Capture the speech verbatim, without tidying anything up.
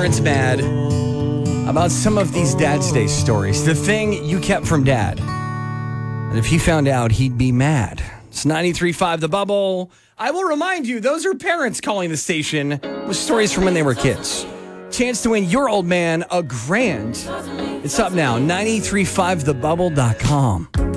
parents mad about some of these Dad's Day stories. The thing you kept from Dad. And if he found out, he'd be mad. It's ninety-three point five The Bubble. I will remind you, those are parents calling the station with stories from when they were kids. Chance to win your old man a grand. It's up now, nine three five the bubble dot com.